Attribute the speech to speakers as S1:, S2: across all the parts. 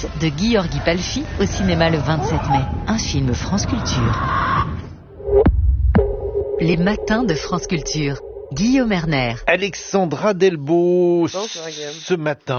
S1: Ghost de György Palfi au cinéma le 27 mai. Un film France Culture. Les matins de France Culture. Guillaume Erner.
S2: Alexandra Delbo.
S3: Bonsoir, Guillaume.
S2: Ce matin,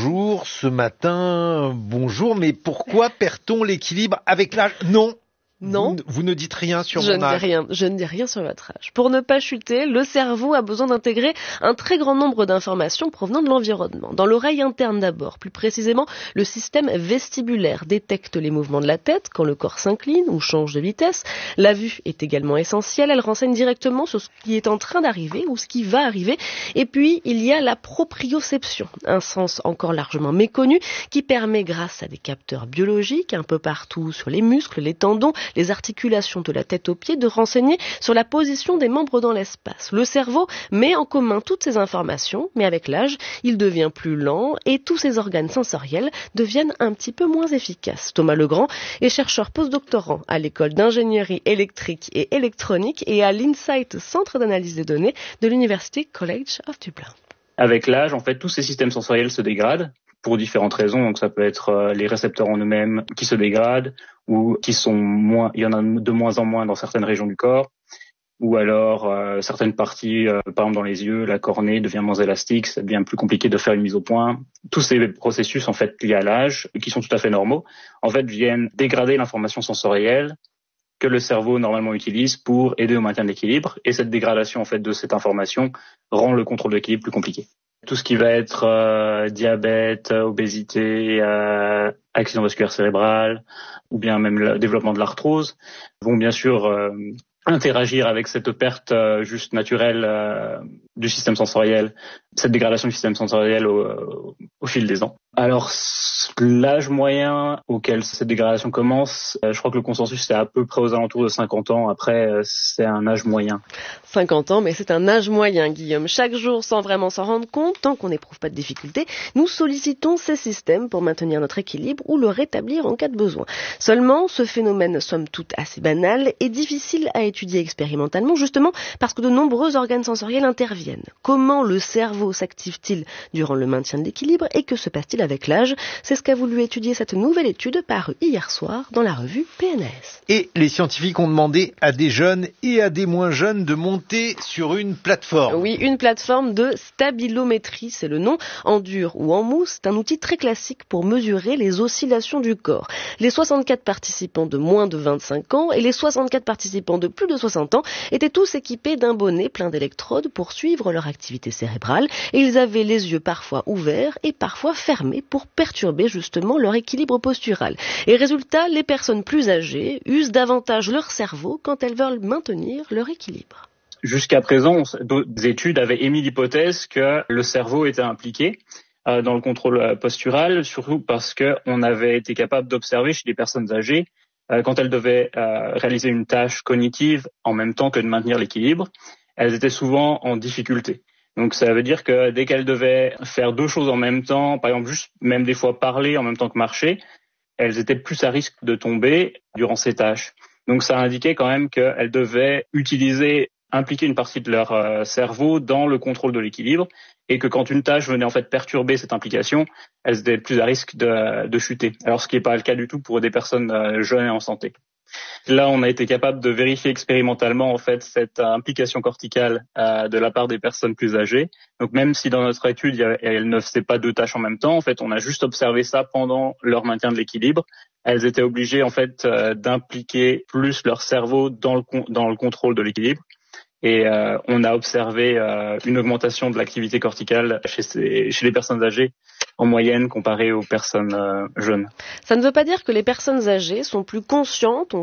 S2: bonjour. Mais pourquoi perd-on l'équilibre avec l'âge? Non.
S3: Non.
S2: Vous ne dites rien sur
S3: Je
S2: mon âge.
S3: Je ne dis rien sur votre âge. Pour ne pas chuter, le cerveau a besoin d'intégrer un très grand nombre d'informations provenant de l'environnement. Dans l'oreille interne d'abord, plus précisément, le système vestibulaire détecte les mouvements de la tête quand le corps s'incline ou change de vitesse. La vue est également essentielle, elle renseigne directement sur ce qui est en train d'arriver ou ce qui va arriver. Et puis, il y a la proprioception, un sens encore largement méconnu qui permet, grâce à des capteurs biologiques un peu partout sur les muscles, les tendons, les articulations de la tête aux pieds, de renseigner sur la position des membres dans l'espace. Le cerveau met en commun toutes ces informations, mais avec l'âge, il devient plus lent et tous ces organes sensoriels deviennent un petit peu moins efficaces. Thomas Legrand est chercheur postdoctorant à l'école d'ingénierie électrique et électronique et à l'Insight Centre d'analyse des données de l'University College of Dublin.
S4: Avec l'âge, en fait, tous ces systèmes sensoriels se dégradent pour différentes raisons. Donc, ça peut être les récepteurs en eux-mêmes qui se dégradent ou qui sont moins, il y en a de moins en moins dans certaines régions du corps, ou alors certaines parties, par exemple dans les yeux, la cornée devient moins élastique, ça devient plus compliqué de faire une mise au point. Tous ces processus, en fait, liés à l'âge, qui sont tout à fait normaux, en fait, viennent dégrader l'information sensorielle que le cerveau normalement utilise pour aider au maintien de l'équilibre. Et cette dégradation, en fait, de cette information rend le contrôle de l'équilibre plus compliqué. Tout ce qui va être diabète, obésité, accident vasculaire cérébral, ou bien même le développement de l'arthrose, vont bien sûr interagir avec cette perte juste naturelle du système sensoriel, cette dégradation du système sensoriel au fil des ans. Alors, l'âge moyen auquel cette dégradation commence, je crois que le consensus c'est à peu près aux alentours de 50 ans. Après, c'est un âge moyen.
S3: 50 ans, mais c'est un âge moyen, Guillaume. Chaque jour, sans vraiment s'en rendre compte, tant qu'on n'éprouve pas de difficultés, nous sollicitons ces systèmes pour maintenir notre équilibre ou le rétablir en cas de besoin. Seulement, ce phénomène, somme toute assez banal, est difficile à étudier expérimentalement, justement parce que de nombreux organes sensoriels interviennent. Comment le cerveau s'active-t-il durant le maintien de l'équilibre et que se passe-t-il avec l'âge? C'est ce qu'a voulu étudier cette nouvelle étude parue hier soir dans la revue PNAS.
S2: Et les scientifiques ont demandé à des jeunes et à des moins jeunes de monter sur une plateforme.
S3: Oui, une plateforme de stabilométrie, c'est le nom, en dur ou en mousse. C'est un outil très classique pour mesurer les oscillations du corps. Les 64 participants de moins de 25 ans et les 64 participants de plus de 60 ans étaient tous équipés d'un bonnet plein d'électrodes pour suivre leur activité cérébrale et ils avaient les yeux parfois ouverts et parfois fermés pour perturber justement leur équilibre postural. Et résultat, les personnes plus âgées usent davantage leur cerveau quand elles veulent maintenir leur équilibre.
S4: Jusqu'à présent, d'autres études avaient émis l'hypothèse que le cerveau était impliqué dans le contrôle postural, surtout parce qu'on avait été capable d'observer chez les personnes âgées quand elles devaient réaliser une tâche cognitive en même temps que de maintenir l'équilibre, elles étaient souvent en difficulté. Donc ça veut dire que dès qu'elles devaient faire deux choses en même temps, par exemple juste même des fois parler en même temps que marcher, elles étaient plus à risque de tomber durant ces tâches. Donc ça indiquait quand même qu'elles devaient impliquer une partie de leur cerveau dans le contrôle de l'équilibre et que quand une tâche venait en fait perturber cette implication, elles étaient plus à risque de chuter. Alors ce qui n'est pas le cas du tout pour des personnes jeunes et en santé. Là, on a été capable de vérifier expérimentalement en fait cette implication corticale de la part des personnes plus âgées. Donc même si dans notre étude, elles ne faisaient pas deux tâches en même temps, en fait, on a juste observé ça pendant leur maintien de l'équilibre. Elles étaient obligées en fait d'impliquer plus leur cerveau dans le contrôle de l'équilibre. Et on a observé une augmentation de l'activité corticale chez les personnes âgées en moyenne comparée aux personnes jeunes.
S3: Ça ne veut pas dire que les personnes âgées sont plus conscientes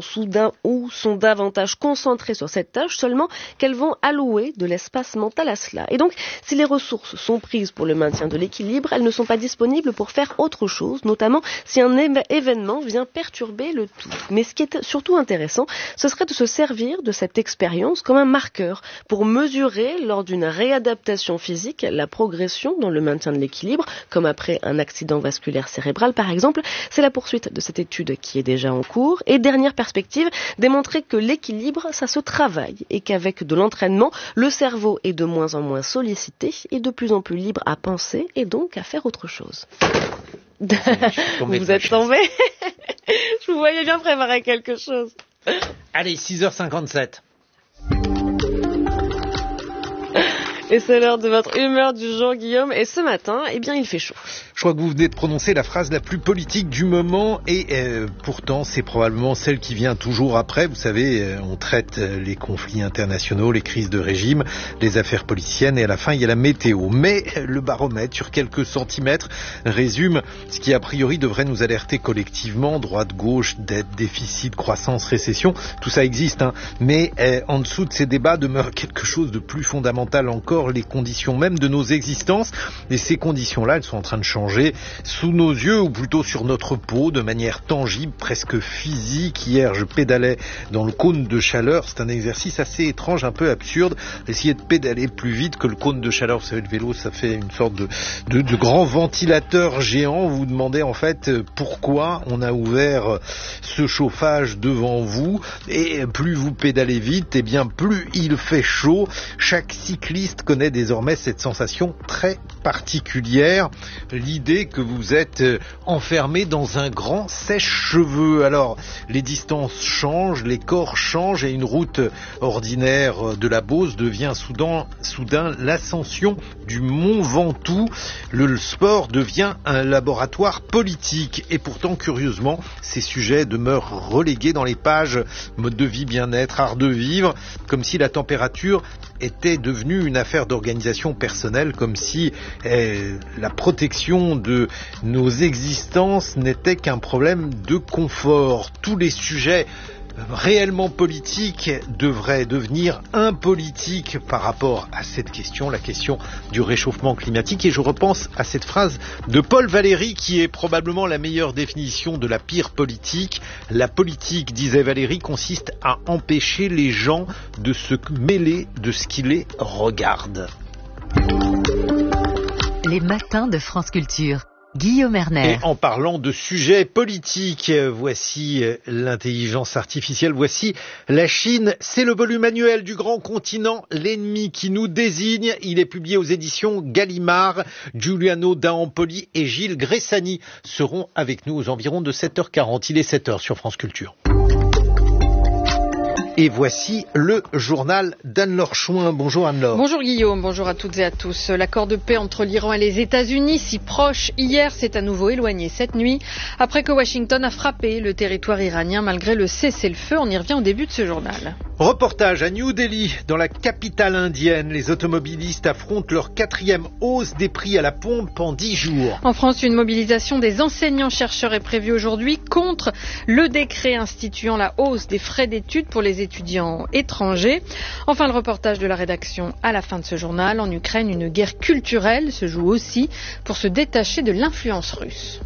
S3: ou sont davantage concentrées sur cette tâche, seulement qu'elles vont allouer de l'espace mental à cela. Et donc, si les ressources sont prises pour le maintien de l'équilibre, elles ne sont pas disponibles pour faire autre chose, notamment si un événement vient perturber le tout. Mais ce qui est surtout intéressant, ce serait de se servir de cette expérience comme un marqueur pour mesurer, lors d'une réadaptation physique, la progression dans le maintien de l'équilibre, comme après un accident vasculaire cérébral par exemple. C'est la poursuite de cette étude qui est déjà en cours. Et dernière perspective, démontrer que l'équilibre, ça se travaille et qu'avec de l'entraînement, le cerveau est de moins en moins sollicité et de plus en plus libre à penser et donc à faire autre chose. Vous êtes tombé. Je vous voyais bien préparer quelque chose.
S2: Allez, 6h57.
S3: Et c'est l'heure de votre humeur du jour, Guillaume. Et ce matin, eh bien, il fait chaud.
S2: Je crois que vous venez de prononcer la phrase la plus politique du moment et pourtant c'est probablement celle qui vient toujours après. Vous savez, on traite les conflits internationaux, les crises de régime, les affaires politiciennes et à la fin il y a la météo. Mais le baromètre sur quelques centimètres résume ce qui a priori devrait nous alerter collectivement. Droite, gauche, dette, déficit, croissance, récession, tout ça existe. Mais en dessous de ces débats demeure quelque chose de plus fondamental encore, les conditions même de nos existences. Et ces conditions-là, elles sont en train de changer sous nos yeux, ou plutôt sur notre peau, de manière tangible, presque physique. Hier, je pédalais dans le cône de chaleur. C'est un exercice assez étrange, un peu absurde. Essayer de pédaler plus vite que le cône de chaleur. Vous savez, le vélo, ça fait une sorte de grand ventilateur géant. Vous vous demandez en fait pourquoi on a ouvert ce chauffage devant vous. Et plus vous pédalez vite, et bien plus il fait chaud. Chaque cycliste connaît désormais cette sensation très particulière. L'idée que vous êtes enfermé dans un grand sèche-cheveux. Alors, les distances changent, les corps changent et une route ordinaire de la Beauce devient soudain l'ascension du Mont Ventoux. Le sport devient un laboratoire politique et pourtant, curieusement, ces sujets demeurent relégués dans les pages mode de vie, bien-être, art de vivre, comme si la température était devenue une affaire d'organisation personnelle, comme si la protection de nos existences n'était qu'un problème de confort. Tous les sujets réellement politiques devraient devenir impolitiques par rapport à cette question, la question du réchauffement climatique. Et je repense à cette phrase de Paul Valéry qui est probablement la meilleure définition de la pire politique. La politique, disait Valéry, consiste à empêcher les gens de se mêler de ce qui les regarde.
S1: Les matins de France Culture. Guillaume Erner.
S2: Et en parlant de sujets politiques, voici l'intelligence artificielle, voici la Chine. C'est le volume annuel du grand continent, l'ennemi qui nous désigne. Il est publié aux éditions Gallimard. Giuliano D'Ampoli et Gilles Gressani seront avec nous aux environs de 7h40. Il est 7h sur France Culture. Et voici le journal d'Anne-Laure Chouin. Bonjour Anne-Laure.
S5: Bonjour Guillaume, bonjour à toutes et à tous. L'accord de paix entre l'Iran et les États-Unis, si proche hier, s'est à nouveau éloigné cette nuit, après que Washington a frappé le territoire iranien malgré le cessez-le-feu. On y revient au début de ce journal.
S2: Reportage à New Delhi, dans la capitale indienne. Les automobilistes affrontent leur 4e hausse des prix à la pompe en 10 jours.
S5: En France, une mobilisation des enseignants-chercheurs est prévue aujourd'hui contre le décret instituant la hausse des frais d'études pour les étudiants étrangers. Enfin, le reportage de la rédaction à la fin de ce journal. En Ukraine, une guerre culturelle se joue aussi pour se détacher de l'influence russe.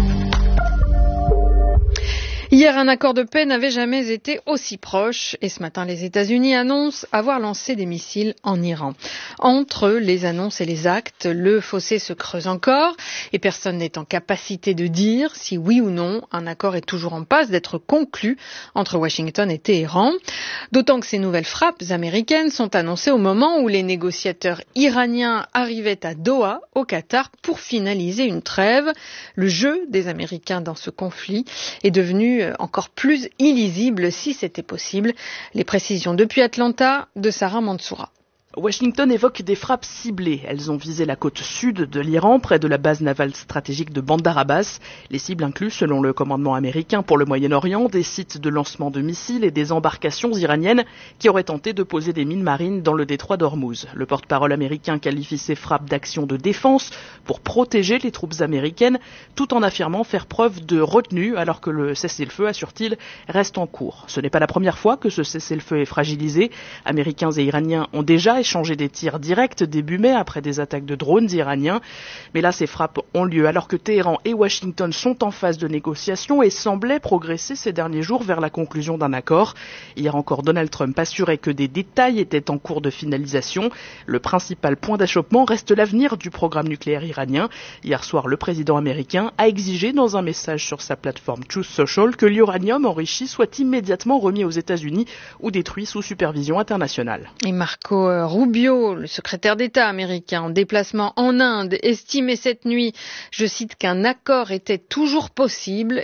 S5: Hier, un accord de paix n'avait jamais été aussi proche et ce matin, les États-Unis annoncent avoir lancé des missiles en Iran. Entre les annonces et les actes, le fossé se creuse encore et personne n'est en capacité de dire si oui ou non un accord est toujours en passe d'être conclu entre Washington et Téhéran. D'autant que ces nouvelles frappes américaines sont annoncées au moment où les négociateurs iraniens arrivaient à Doha, au Qatar, pour finaliser une trêve. Le jeu des Américains dans ce conflit est devenu encore plus illisible si c'était possible. Les précisions depuis Atlanta de Sarah Mansoura.
S6: Washington évoque des frappes ciblées. Elles ont visé la côte sud de l'Iran, près de la base navale stratégique de Bandar Abbas. Les cibles incluent, selon le commandement américain pour le Moyen-Orient, des sites de lancement de missiles et des embarcations iraniennes qui auraient tenté de poser des mines marines dans le détroit d'Ormuz. Le porte-parole américain qualifie ces frappes d'actions de défense pour protéger les troupes américaines, tout en affirmant faire preuve de retenue alors que le cessez-le-feu, assure-t-il, reste en cours. Ce n'est pas la première fois que ce cessez-le-feu est fragilisé. Américains et Iraniens ont déjà échanger des tirs directs début mai après des attaques de drones iraniens. Mais là, ces frappes ont lieu alors que Téhéran et Washington sont en phase de négociation et semblaient progresser ces derniers jours vers la conclusion d'un accord. Hier encore, Donald Trump assurait que des détails étaient en cours de finalisation. Le principal point d'achoppement reste l'avenir du programme nucléaire iranien. Hier soir, le président américain a exigé dans un message sur sa plateforme Truth Social que l'uranium enrichi soit immédiatement remis aux États-Unis ou détruit sous supervision internationale.
S5: Et Marco Rubio, le secrétaire d'État américain en déplacement en Inde, estimait cette nuit, je cite, qu'un accord était toujours possible